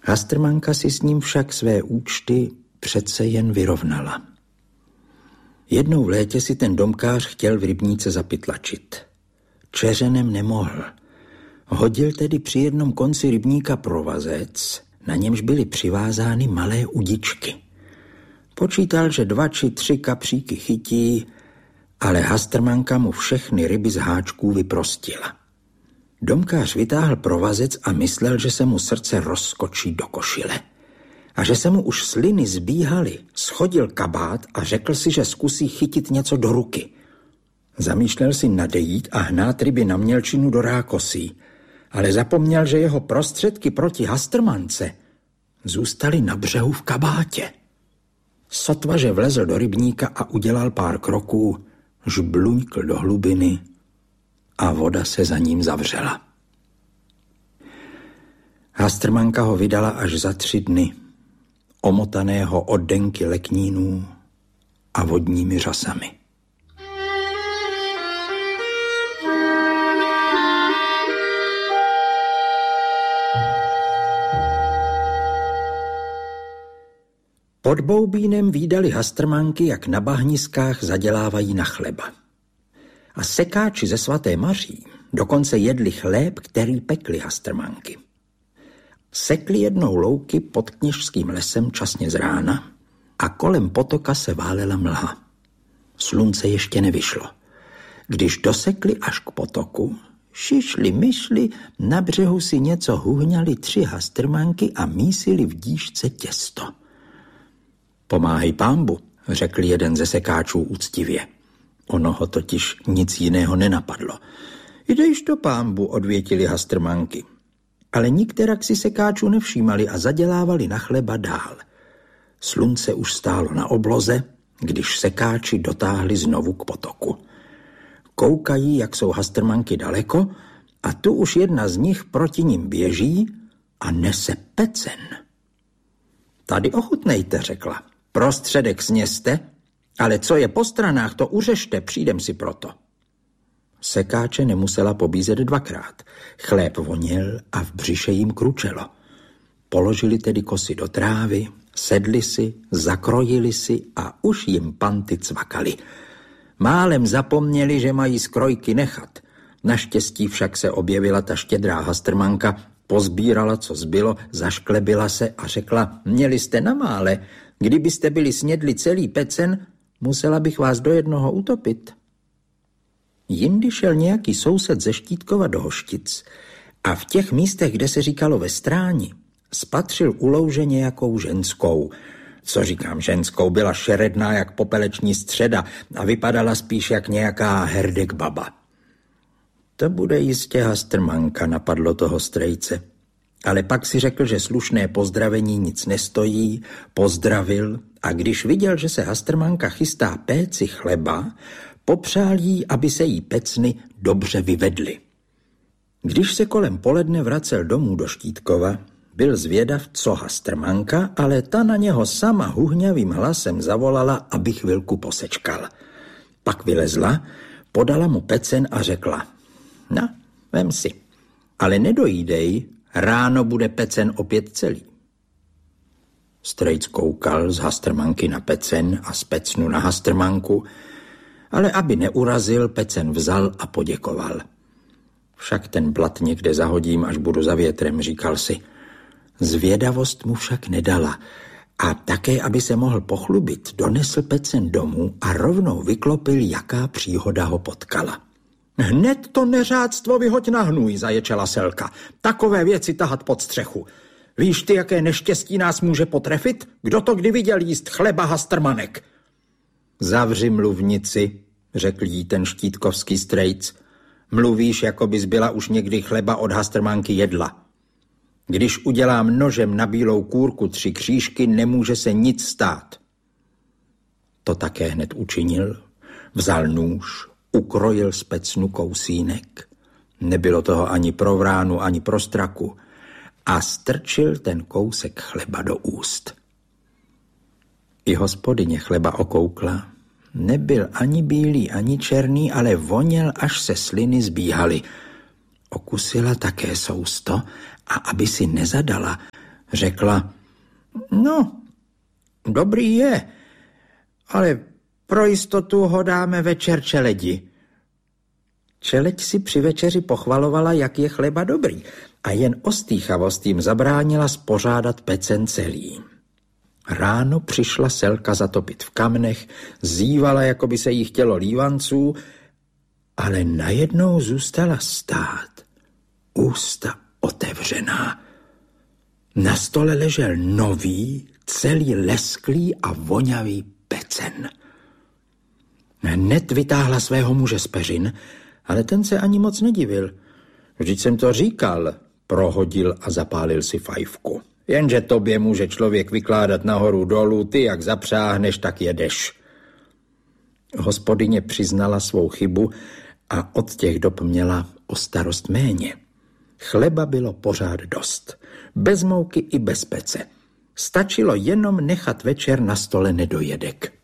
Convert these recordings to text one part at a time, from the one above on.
Hastrmanka si s ním však své účty přece jen vyrovnala. Jednou v létě si ten domkář chtěl v rybníce zapytlačit. Čeřenem nemohl. Hodil tedy při jednom konci rybníka provazec, na němž byly přivázány malé udičky. Počítal, že 2 či 3 kapříky chytí, ale Hastrmanka mu všechny ryby z háčků vyprostila. Domkář vytáhl provazec a myslel, že se mu srdce rozskočí do košile. A že se mu už sliny zbíhaly, schodil kabát a řekl si, že zkusí chytit něco do ruky. Zamýšlel si nadejít a hnát ryby na mělčinu do rákosí, ale zapomněl, že jeho prostředky proti Hastrmance zůstaly na břehu v kabátě. Sotva, že vlezl do rybníka a udělal pár kroků, žbluňkl do hlubiny a voda se za ním zavřela. Hastrmanka ho vydala až za 3 dny, omotaného od denky leknínů a vodními řasami. Pod Boubínem vídali Hastrmanky, jak na bahniskách zadělávají na chleba. A sekáči ze Svaté Maří dokonce jedli chléb, který pekli Hastrmanky. Sekli jednou louky pod Kněžským lesem časně z rána a kolem potoka se válela mlha. Slunce ještě nevyšlo. Když dosekli až k potoku, šišli myšli, na břehu si něco huhňali 3 Hastrmanky a mísili v díšce těsto. Pomáhej pánbu, řekl jeden ze sekáčů úctivě. Ono ho totiž nic jiného nenapadlo. Jdeš to pánbu, odvětili Hastrmanky. Ale nikterak si sekáčů nevšímali a zadělávali na chleba dál. Slunce už stálo na obloze, když sekáči dotáhli znovu k potoku. Koukají, jak jsou Hastrmanky daleko, a tu už jedna z nich proti nim běží a nese pecen. Tady ochutnejte, řekla. Prostředek sněste, ale co je po stranách, to uřešte, přijdem si proto. Sekáče nemusela pobízet 2krát. Chléb voněl a v břiše jim kručelo. Položili tedy kosy do trávy, sedli si, zakrojili si a už jim panty cvakaly. Málem zapomněli, že mají skrojky nechat. Naštěstí však se objevila ta štědrá Hastrmanka, pozbírala, co zbylo, zašklebila se a řekla, měli jste na mále, kdybyste byli snědli celý pecen, musela bych vás do jednoho utopit. Jindy šel nějaký soused ze Štítkova do Hoštic a v těch místech, kde se říkalo ve Stráni, spatřil u louže nějakou ženskou. Co říkám ženskou, byla šeredná jak popeleční středa a vypadala spíš jak nějaká herdek baba. To bude jistě Hastrmanka, napadlo toho strejce. Ale pak si řekl, že slušné pozdravení nic nestojí, pozdravil a když viděl, že se Hastrmanka chystá péci chleba, popřál jí, aby se jí pecny dobře vyvedly. Když se kolem poledne vracel domů do Štítkova, byl zvědav, co Hastrmanka, ale ta na něho sama huhňavým hlasem zavolala, aby chvilku posečkal. Pak vylezla, podala mu pecen a řekla, no, vem si, ale nedojídej, ráno bude pecen opět celý. Strejc koukal z Hastrmanky na pecen a z pecnu na Hastrmanku, ale aby neurazil, pecen vzal a poděkoval. Však ten blat někde zahodím, až budu za větrem, říkal si. Zvědavost mu však nedala a také, aby se mohl pochlubit, donesl pecen domů a rovnou vyklopil, jaká příhoda ho potkala. Hned to neřádstvo vyhoď na hnůj, zaječela Selka. Takové věci tahat pod střechu. Víš ty, jaké neštěstí nás může potrefit? Kdo to kdy viděl jíst chleba Hastrmanek? Zavři mluvnici, řekl jí ten štítkovský strejc. Mluvíš, jako bys byla už někdy chleba od Hastrmanky jedla. Když udělám nožem na bílou kůrku 3 křížky, nemůže se nic stát. To také hned učinil. Vzal nůž, ukrojil z pecnu kousínek. Nebylo toho ani pro vránu, ani pro straku. A strčil ten kousek chleba do úst. I hospodyně chleba okoukla. Nebyl ani bílý, ani černý, ale voněl, až se sliny zbíhaly. Okusila také sousto a aby si nezadala, Řekla, no, dobrý je, ale pro jistotu ho dáme večer čeledi. Čeleď si při večeři pochvalovala, jak je chleba dobrý, a jen ostýchavost jim zabránila spořádat pecen celý. Ráno přišla Selka zatopit v kamnech, zývala, jako by se jí chtělo lívanců, ale najednou zůstala stát, ústa otevřená. Na stole ležel nový, celý lesklý a vonavý pecen. Hned vytáhla svého muže z peřin, ale ten se ani moc nedivil. Vždyť jsem to říkal, prohodil a zapálil si fajfku. Jenže tobě může člověk vykládat nahoru dolů, ty jak zapřáhneš, tak jedeš. Hospodyně přiznala svou chybu a od těch dob měla o starost méně. Chleba bylo pořád dost, bez mouky i bez pece. Stačilo jenom nechat večer na stole nedojedek.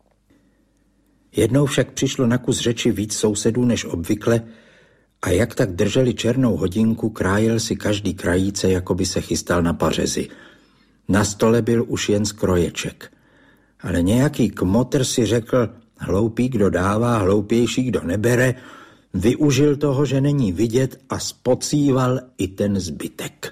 Jednou však přišlo na kus řeči víc sousedů než obvykle a jak tak drželi černou hodinku, krájel si každý krajíce, jako by se chystal na pařezi. Na stole byl už jen skroječek. Ale nějaký kmotr si řekl, hloupý, kdo dává, hloupější, kdo nebere, využil toho, že není vidět a spocíval i ten zbytek.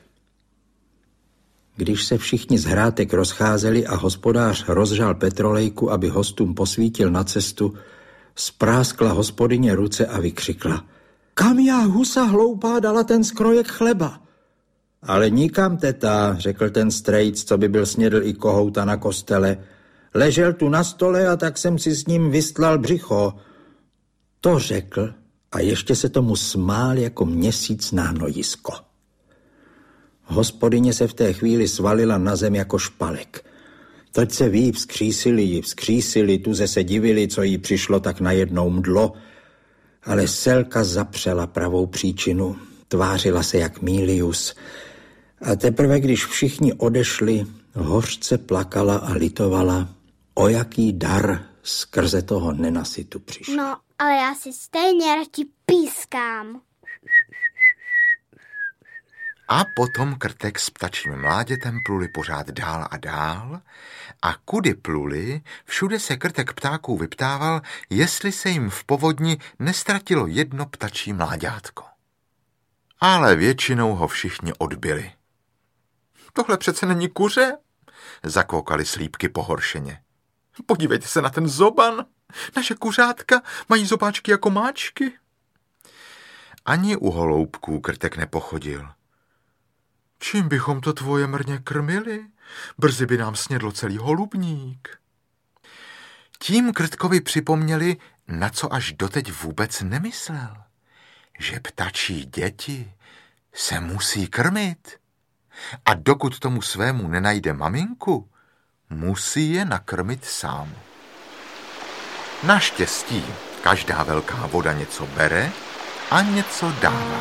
Když se všichni z hrátek rozcházeli a hospodář rozžal petrolejku, aby hostům posvítil na cestu, spráskla hospodyně ruce a vykřikla: Kam já, husa hloupá, dala ten skrojek chleba? Ale nikam, teta, řekl ten strejc, co by byl snědl i kohouta na kostele. Ležel tu na stole a tak jsem si s ním vystlal břicho. To řekl a ještě se tomu smál jako měsíc na hnojisko. Hospodyně se v té chvíli svalila na zem jako špalek. Teď se ví, vzkřísili, tuze se divili, co jí přišlo tak najednou mdlo, ale Selka zapřela pravou příčinu, tvářila se jak Milius a teprve, když všichni odešli, hořce plakala a litovala, o jaký dar skrze toho nenasytu přišel. No, ale já si stejně radši pískám. A potom Krtek s ptačím mládětem pluli pořád dál a dál a kudy pluli, všude se Krtek ptáků vyptával, jestli se jim v povodni nestratilo jedno ptačí mláďátko. Ale většinou ho všichni odbyli. Tohle přece není kuře, zakoukali slípky pohoršeně. Podívejte se na ten zoban, naše kuřátka mají zobáčky jako máčky. Ani u holoubků Krtek nepochodil. Čím bychom to tvoje mrně krmili? Brzy by nám snědlo celý holubník. Tím Krtkovi připomněli, na co až doteď vůbec nemyslel. Že ptačí děti se musí krmit. A dokud tomu svému nenajde maminku, musí je nakrmit sám. Naštěstí každá velká voda něco bere a něco dává.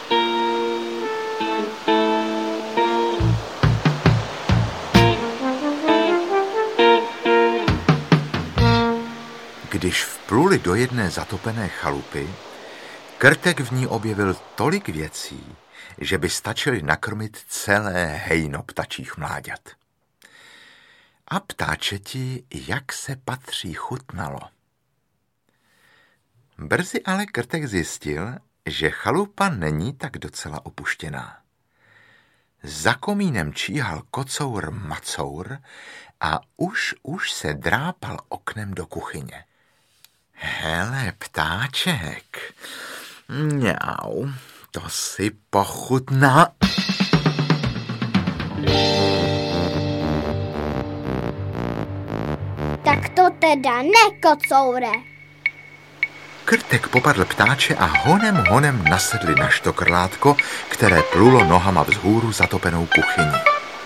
Když vpluli do jedné zatopené chalupy, Krtek v ní objevil tolik věcí, že by stačili nakrmit celé hejno ptačích mláďat. A ptáčeti, jak se patří, chutnalo. Brzy ale Krtek zjistil, že chalupa není tak docela opuštěná. Za komínem číhal kocour macour a už se drápal oknem do kuchyně. Hele, ptáček, mňau, to si pochutná. Tak to teda ne, kocoure. Krtek popadl ptáče a honem nasedli na štokrlátko, které plulo nohama vzhůru zatopenou kuchyní.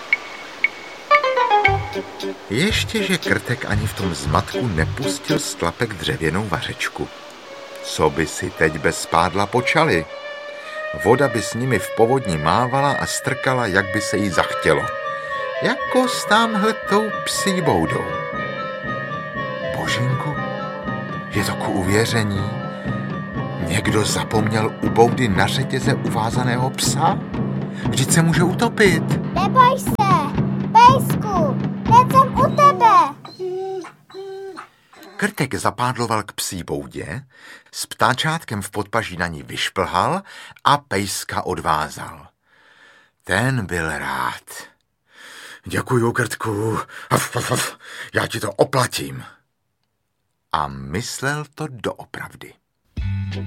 Ještěže Krtek ani v tom zmatku nepustil z tlapek dřevěnou vařečku. Co by si teď bez spádla počali? Voda by s nimi v povodni mávala a strkala, jak by se jí zachtělo. Jako s támhletou psí boudou. Božínku, je to ku uvěření. Někdo zapomněl u boudy na řetěze uvázaného psa? Vždyť se může utopit. Neboj se, Krtek zapádloval k psí boudě, s ptáčátkem v podpaží na ní vyšplhal a pejska odvázal. Ten byl rád. Děkuju, Krtku, já ti to oplatím. A myslel to doopravdy.